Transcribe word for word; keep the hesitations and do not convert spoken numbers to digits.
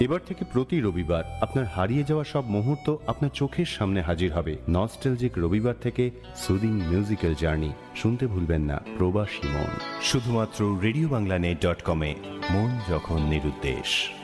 এবার থেকে প্রতি রবিবার আপনার হারিয়ে যাওয়া সব মুহূর্ত আপনার চোখের সামনে হাজির হবে। নস্টালজিক রবিবার থেকে সুদিং মিউজিক্যাল জার্নি শুনতে ভুলবেন না। প্রবাসী মন, শুধুমাত্র রেডিও বাংলা নেট ডট কমে। মন যখন নিরুদ্দেশ।